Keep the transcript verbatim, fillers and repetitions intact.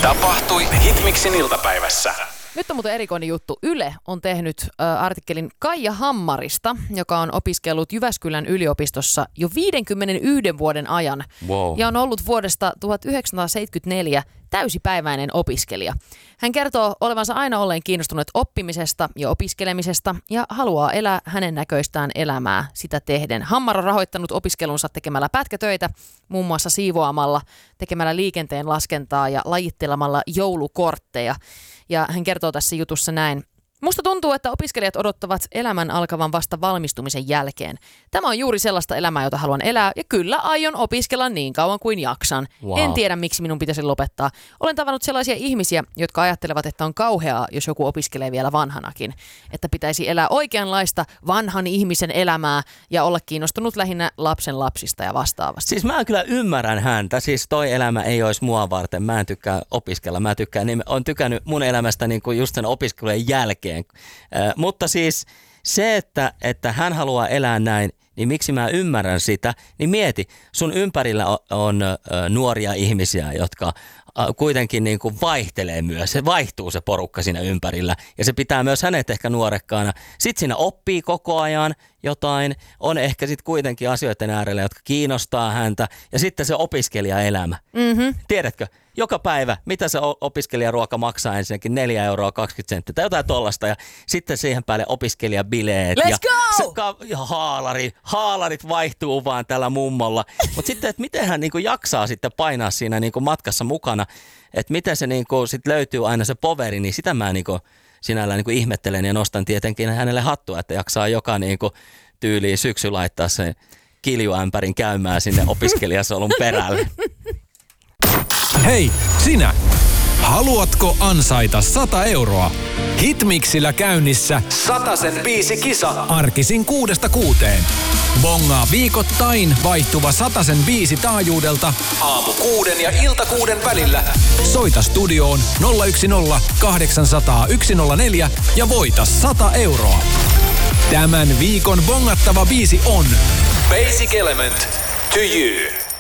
Tapahtui Hitmixin iltapäivässä. Nyt on muuten erikoinen juttu. Yle on tehnyt äh, artikkelin Kaija Hammarista, joka on opiskellut Jyväskylän yliopistossa jo viidenkymmenenyhden vuoden ajan. Wow. Ja on ollut vuodesta tuhatyhdeksänsataaseitsemänkymmentäneljä täysipäiväinen opiskelija. Hän kertoo olevansa aina olleen kiinnostunut oppimisesta ja opiskelemisesta ja haluaa elää hänen näköistään elämää sitä tehden. Hammar on rahoittanut opiskelunsa tekemällä pätkätöitä, muun muassa siivoamalla, tekemällä liikenteen laskentaa ja lajittelemalla joulukortteja. Ja hän kertoo tässä jutussa näin. Musta tuntuu, että opiskelijat odottavat elämän alkavan vasta valmistumisen jälkeen. Tämä on juuri sellaista elämää, jota haluan elää, ja kyllä aion opiskella niin kauan kuin jaksan. Wow. En tiedä, miksi minun pitäisi lopettaa. Olen tavannut sellaisia ihmisiä, jotka ajattelevat, että on kauheaa, jos joku opiskelee vielä vanhanakin. Että pitäisi elää oikeanlaista vanhan ihmisen elämää ja olla kiinnostunut lähinnä lapsen lapsista ja vastaavasti. Siis mä kyllä ymmärrän häntä. Siis toi elämä ei olisi mua varten. Mä en tykkää opiskella. Mä tykkään, niin on tykännyt mun elämästä niin kuin just sen opiskelujen jälkeen. Äh, mutta siis se, että, että hän haluaa elää näin, niin miksi mä ymmärrän sitä, niin mieti, sun ympärillä on, on äh, nuoria ihmisiä, jotka äh, kuitenkin niin kuin vaihtelee myös. Se vaihtuu se porukka siinä ympärillä ja se pitää myös hänet ehkä nuorekkaana. Sitten siinä oppii koko ajan jotain, on ehkä sitten kuitenkin asioiden äärellä, jotka kiinnostaa häntä ja sitten se opiskelijaelämä. Mm-hmm. Tiedätkö? Joka päivä, mitä se opiskelijaruoka maksaa ensinnäkin, neljä euroa kaksikymmentä senttiä tai jotain tollasta ja sitten siihen päälle opiskelijabileet. Let's ja go! Se ka- ja haalari, haalarit vaihtuu vaan tällä mummolla. Mutta sitten, että miten hän niinku jaksaa sitten painaa siinä niinku matkassa mukana, että miten se niinku sit löytyy aina se poveri, niin sitä mä niinku sinällään niinku ihmettelen ja nostan tietenkin hänelle hattua, että jaksaa joka niinku tyyliin syksy laittaa sen kiljuämpärin käymään sinne opiskelijasolun perälle. Hei, sinä! Haluatko ansaita sata euroa? Hitmixillä käynnissä Satasen biisi kisa. arkisin kuudesta kuuteen. Bongaa viikoittain vaihtuva Satasen biisi taajuudelta Aamu kuuden ja ilta kuuden välillä. Soita studioon nolla yksi nolla kahdeksan nolla nolla yksi nolla neljä ja voita sata euroa. Tämän viikon bongattava biisi on Basic Element to You.